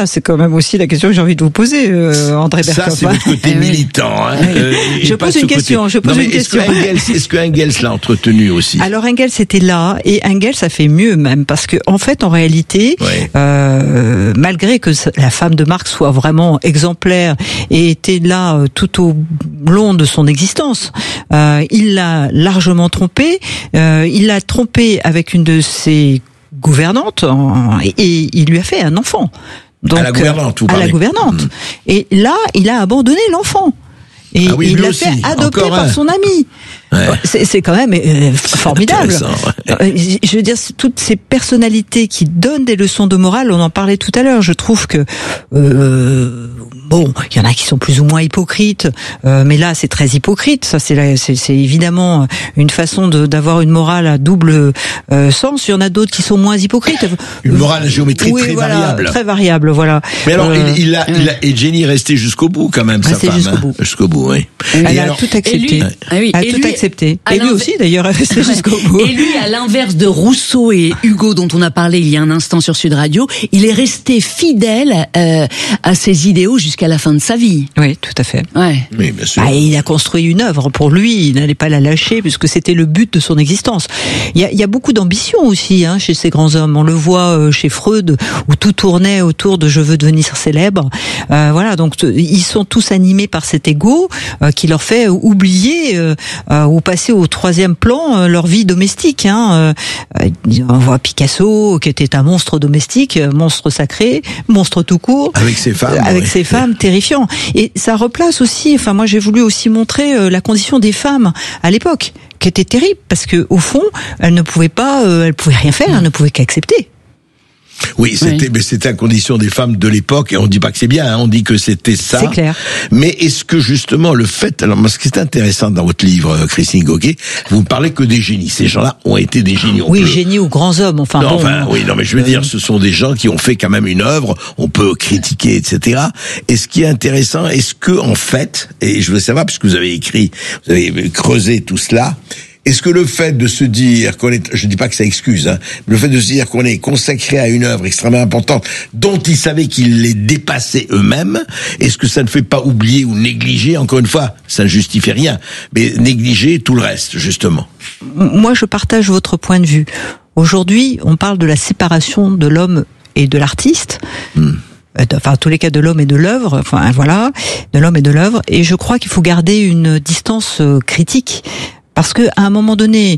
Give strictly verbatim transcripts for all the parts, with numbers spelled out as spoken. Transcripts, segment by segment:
ça, c'est quand même aussi la question que j'ai envie de vous poser, euh, André Berkoff. Ça, c'est votre côté militant. Hein. Euh, je pose une question. Je pose non, une est-ce question. Que Engels, est-ce que Engels l'a entretenu aussi? Alors Engels était là, et Engels a fait mieux même, parce que en fait, en réalité, ouais. euh, malgré que la femme de Marx soit vraiment exemplaire et était là euh, tout au long de son existence, euh, il l'a largement trompée. Euh, il l'a trompée avec une de ses gouvernantes, et, et il lui a fait un enfant. Donc, à la gouvernante, vous à parlez. la gouvernante. Mmh. Et là, il a abandonné l'enfant. Et ah oui, il l'a fait adopter par son ami. Ouais. C'est, c'est quand même euh, formidable. Ouais. Je veux dire, toutes ces personnalités qui donnent des leçons de morale, on en parlait tout à l'heure. Je trouve que euh, bon, il y en a qui sont plus ou moins hypocrites, euh, mais là, c'est très hypocrite. Ça, c'est, la, c'est, c'est évidemment une façon de, d'avoir une morale à double euh, sens. Il y en a d'autres qui sont moins hypocrites. Une morale à géométrie oui, très voilà, variable. Très variable, voilà. Mais alors, euh, il, il, a, il a, et Jenny est restée jusqu'au bout quand même, sa femme. Jusqu'au hein, bout. Jusqu'au bout, oui. Elle et a alors, tout accepté. Lui, ah oui, elle a et tout lui, accepté. Et lui aussi, d'ailleurs, est resté jusqu'au bout. Et lui, à l'inverse de Rousseau et Hugo, dont on a parlé il y a un instant sur Sud Radio, il est resté fidèle euh, à ses idéaux jusqu'à la fin de sa vie. Oui, tout à fait. Ouais. Oui, bien sûr. Bah, il a construit une œuvre pour lui. Il n'allait pas la lâcher puisque c'était le but de son existence. Il y a, il y a beaucoup d'ambition aussi hein, chez ces grands hommes. On le voit euh, chez Freud, où tout tournait autour de « je veux devenir célèbre ». Euh, voilà, donc t- ils sont tous animés par cet ego euh, qui leur fait oublier euh, euh, ou passer au troisième plan euh, leur vie domestique. Hein. Euh, on voit Picasso qui était un monstre domestique, monstre sacré, monstre tout court, avec ses femmes, euh, avec oui. ses femmes, terrifiant. Et ça replace aussi. Enfin, moi, j'ai voulu aussi montrer euh, la condition des femmes à l'époque, qui était terrible parce que au fond, elles ne pouvaient pas, euh, elles pouvaient rien faire, elles ne pouvaient qu'accepter. Oui, c'était, oui. mais c'était la condition des femmes de l'époque, et on dit pas que c'est bien, hein, on dit que c'était ça. C'est clair. Mais est-ce que justement le fait, alors, ce qui est intéressant dans votre livre, Christine Goguet, vous ne parlez que des génies. Ces gens-là ont été des génies. On oui, peut... génies ou grands hommes, enfin. Non, bon, enfin, oui, non, mais je veux euh... dire, ce sont des gens qui ont fait quand même une œuvre, on peut critiquer, et cetera. Et ce qui est intéressant, est-ce que, en fait, et je veux savoir, puisque vous avez écrit, vous avez creusé tout cela, est-ce que le fait de se dire qu'on est, je dis pas que ça excuse, hein, mais le fait de se dire qu'on est consacré à une œuvre extrêmement importante, dont ils savaient qu'ils les dépassaient eux-mêmes, est-ce que ça ne fait pas oublier ou négliger, encore une fois, ça ne justifie rien, mais négliger tout le reste, justement? Moi, je partage votre point de vue. Aujourd'hui, on parle de la séparation de l'homme et de l'artiste. Hmm. Enfin, en tous les cas, de l'homme et de l'œuvre, enfin, voilà, de l'homme et de l'œuvre, et je crois qu'il faut garder une distance critique. Parce que à un moment donné,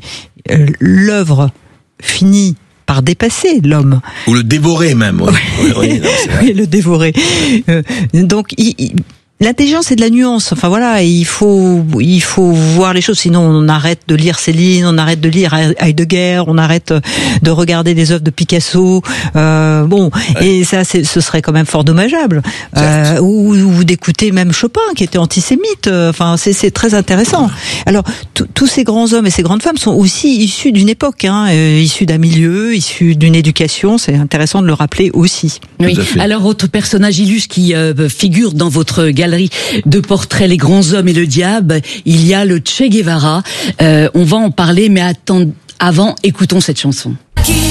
l'œuvre finit par dépasser l'homme. Ou le dévorer même. Oui, oui, oui, non, c'est vrai. Oui, le dévorer. Euh, donc, il, il, l'intelligence, c'est de la nuance. Enfin voilà, il faut, il faut voir les choses. Sinon, on arrête de lire Céline, on arrête de lire Heidegger, on arrête de regarder des œuvres de Picasso. Euh, bon, ouais. Et ça, c'est, ce serait quand même fort dommageable. Euh, ou, ou d'écouter même Chopin, qui était antisémite. Enfin, c'est, c'est très intéressant. Alors, tous ces grands hommes et ces grandes femmes sont aussi issus d'une époque, hein, euh, issus d'un milieu, issus d'une éducation. C'est intéressant de le rappeler aussi. Oui. Alors, autre personnage illustre qui euh, figure dans votre galerie de portraits Les grands hommes et le diable, il y a le Che Guevara. Euh, on va en parler, mais attends, avant, écoutons cette chanson. Qui